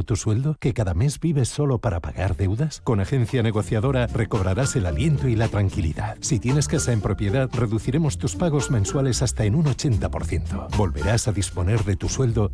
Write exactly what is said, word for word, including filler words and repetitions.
todo tu sueldo? ¿Que cada mes vives solo para pagar deudas? Con Agencia Negociadora recobrarás el aliento y la tranquilidad. Si tienes casa en propiedad, reduciremos tus pagos mensuales hasta en un ochenta por ciento. Volverás a disponer de tu sueldo